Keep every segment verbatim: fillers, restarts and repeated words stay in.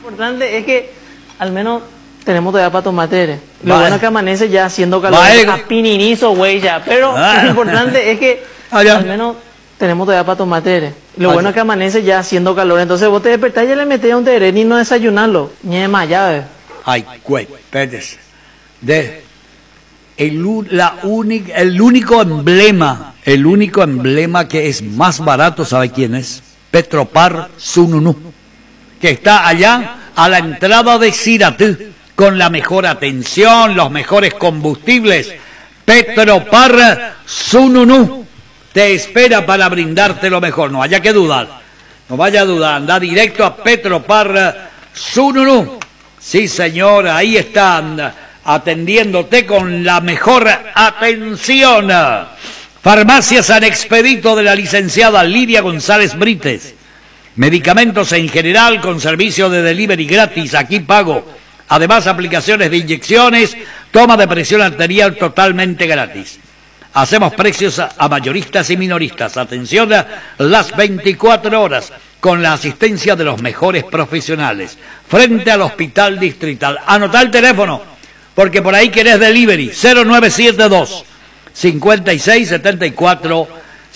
Lo importante es que al menos tenemos todavía para tomar tere. Lo Vale. bueno es que amanece ya haciendo calor. Vale. A pininizo, güey, ya. Pero Ah. lo importante es que Ah, ya. al menos tenemos todavía para tomar tere. Lo Ah, bueno ya. es que amanece ya haciendo calor. Entonces vos te despertás y ya le metés un tere ni no desayunarlo. Ni de más llave. Ay, güey, espérate. De el, u- la única, el único emblema, el único emblema que es más barato, ¿sabe quién es? Petropar Sununú, que está allá a la entrada de Ciratú, con la mejor atención, los mejores combustibles. Petropar Sununú te espera para brindarte lo mejor, no haya que dudar, no vaya a dudar, anda directo a Petropar Sununú. Sí, señor, ahí están atendiéndote con la mejor atención. Farmacia San Expedito de la licenciada Lidia González Brites. Medicamentos en general con servicio de delivery gratis, aquí pago. Además, aplicaciones de inyecciones, toma de presión arterial totalmente gratis. Hacemos precios a, a mayoristas y minoristas. Atención a las veinticuatro horas con la asistencia de los mejores profesionales. Frente al Hospital Distrital. Anotá el teléfono, porque por ahí querés delivery. cero nueve siete dos, cincuenta y seis, setenta y cuatro,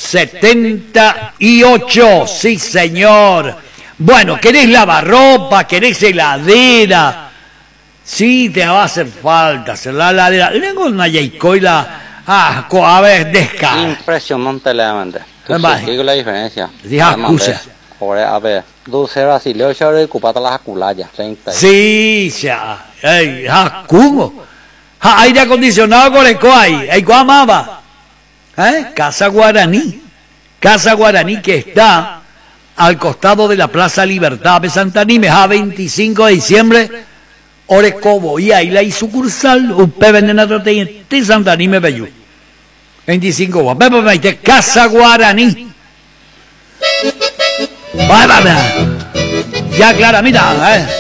setenta y ocho. Sí, señor. Bueno, querés lavarropa, querés heladera. Sí, te va a hacer falta hacer la heladera. Tengo una yaicoila. Ah, a ver, desca. Impresionantemente. ¿Tú Vale. sabes la diferencia? Diga, escucha. Ahora, a ver, dulce brasileño, yo le ocupaba las aculayas. Sí, ya. Ey, ja, ¿cómo? Ja, aire acondicionado con el coay. El coay amaba. ¿Eh? Casa Guaraní. Casa Guaraní que está al costado de la Plaza Libertad de Santa Nimes, a veinticinco de diciembre. Orecobo. Y ahí la hay sucursal. Usted vende en otro de Santa Nimes, Bellú. veinticinco guap. Pepe Maite, Casa Guaraní. Vaya, vaya. Ya, Clara, mira, eh.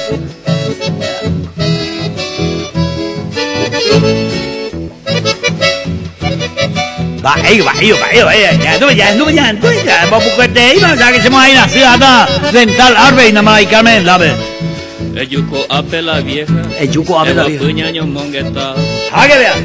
Va, ahí va, ahí va, ahí va, ahí va, no ya, no ya, no ya, vamos a buscarte ahí, ya que somos ahí en la ciudad dental, Arbe y nada más, y Carmen, la ve. Eyuko apela vieja, Eyuko apela vieja. Ewa puñaño mongueta. Ah, que vea.